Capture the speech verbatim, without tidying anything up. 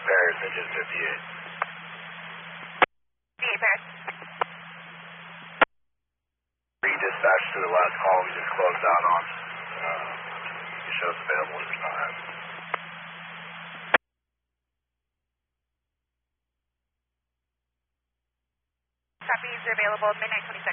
Paris, engine fifty-eight. fifty-eight Paris. Redispatch to the last call we just closed out on. Uh, it shows available at this time. Copies are available midnight twenty-six.